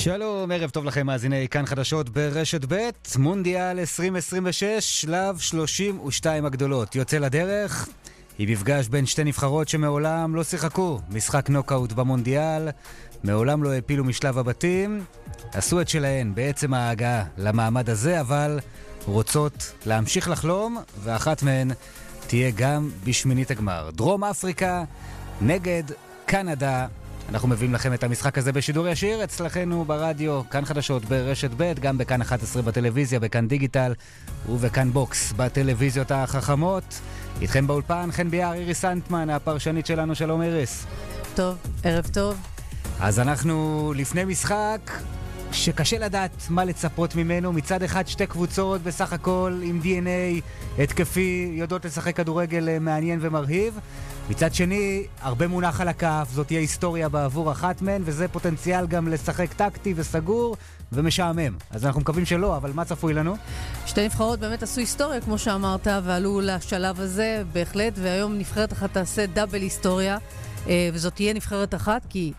שלום, ערב טוב לכם מאזיני כאן חדשות ברשת ב'. מונדיאל 2026, שלב 32 הגדולות. יוצא לדרך, היא מפגש בין שתי נבחרות שמעולם לא שיחקו משחק נוקאוט במונדיאל, מעולם לא הפילו משלב הבתים, עשו את שלהן בעצם ההגעה למעמד הזה, אבל רוצות להמשיך לחלום, ואחת מהן תהיה גם בשמינית הגמר. דרום אפריקה נגד קנדה. אנחנו מביאים לכם את המשחק הזה בשידור ישיר אצלכנו ברדיו, כאן חדשות ברשת ב', גם בכאן 11 בטלוויזיה, בכאן דיגיטל ובכאן בוקס בטלוויזיות החכמות. איתכם באולפן חן ביאר, איריס סנטמן, הפרשנית שלנו. שלום איריס. טוב, ערב טוב. אז אנחנו לפני משחק שקשה לדעת מה לצפות ממנו. מצד אחד שתי קבוצות בסך הכל עם DNA התקפי, יודעות לשחק כדורגל מעניין ומרהיב. מצד שני, הרבה מונח על הכף, זאת תהיה היסטוריה בעבור אחת מהן, וזה פוטנציאל גם לשחק טקטי וסגור ומשעמם. אז אנחנו מקווים שלא, אבל מה צפוי לנו? שתי נבחרות באמת עשו היסטוריה, כמו שאמרת, ועלו לשלב הזה בהחלט, והיום נבחרת אחת תעשה דאבל היסטוריה, וזאת תהיה נבחרת אחת, כי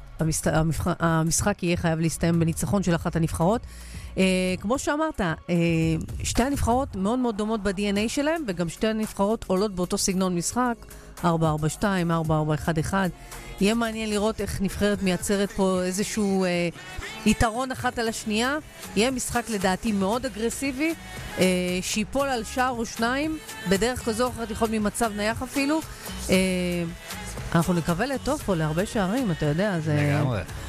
המשחק יהיה חייב להסתיים בניצחון של אחת הנבחרות. כמו שאמרת, שתי הנבחרות מאוד מאוד דומות ב-DNA שלהם, וגם שתי הנבחרות עולות באותו סגנון משחק, 4-4-2, 4-4-1-1. יהיה מעניין לראות איך נבחרת מייצרת פה איזשהו יתרון אחת על השנייה. יהיה משחק לדעתי מאוד אגרסיבי, שיפול על שער או שניים, בדרך כזו או אחרת יכול ממצב נייח אפילו. אנחנו נקווה לטוב פה להרבה שערים, אתה יודע, זה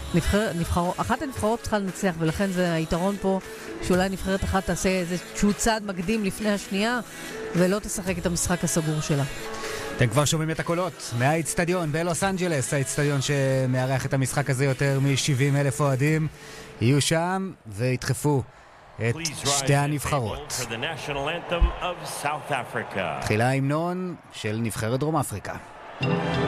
אחת הנבחרות צריכה לנצח, ולכן זה היתרון פה, שאולי נבחרת אחת תעשה איזשהו צעד מקדים לפני השנייה, ולא תשחק את המשחק הסגור שלה. אתם כבר שומעים את הקולות מהאצטדיון בלוס אנג'לס, האצטדיון שמארח את המשחק הזה. יותר מ-70,000 אוהדים יהיו שם וידחפו את שתי הנבחרות. תחילה ההמנון של נבחרת דרום אפריקה.